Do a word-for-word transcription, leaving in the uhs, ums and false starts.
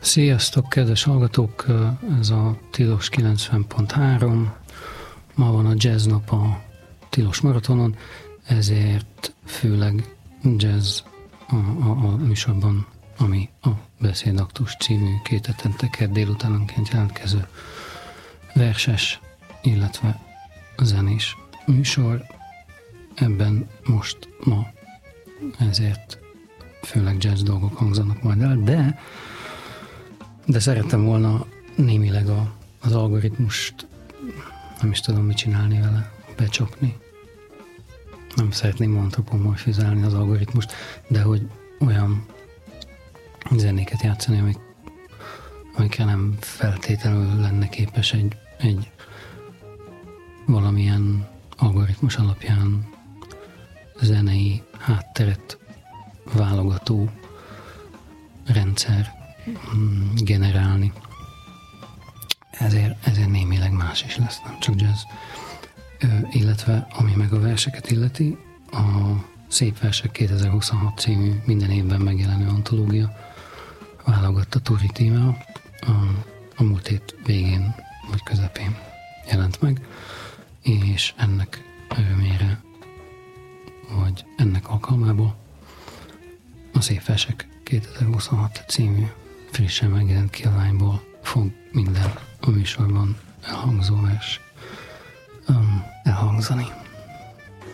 Sziasztok, kedves hallgatók! Ez a Tilos kilencven pont három. Ma van a jazz nap a Tilos maratonon, ezért főleg jazz a, a, a műsorban, ami a Beszédaktus című két hetente kedd délutánonként jelentkező verses, illetve zenés műsor. Ebben most ma ezért főleg jazz dolgok hangzanak majd el, de de szerettem volna némileg a, az algoritmust, nem is tudom, mit csinálni vele, becsapni. Nem szeretném antropomorfizálni az algoritmust, de hogy olyan zenéket játszani, amik, amikre nem feltétlenül lenne képes egy, egy valamilyen algoritmus alapján zenei hátteret válogató rendszer generálni. Ezért, ezért némileg más is lesz, nem csak jazz. Ö, illetve, ami meg a verseket illeti, a Szép Versek kétezer-huszonhat című minden évben megjelenő antológia válogatta Turi témával. A, a múlt hét végén vagy közepén jelent meg, és ennek örömére, vagy ennek alkalmából a Szép Versek kétezer-huszonhat című frissen megjelent kiadványból fog minden a műsorban elhangzó vers um, elhangzani.